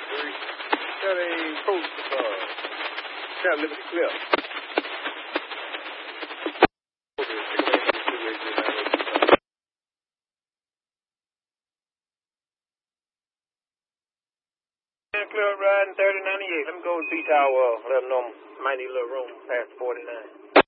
Got a coach, down Liberty Cliff. Club riding 3098. Let me go to Beach Hour. Let them know might need a little room past 49.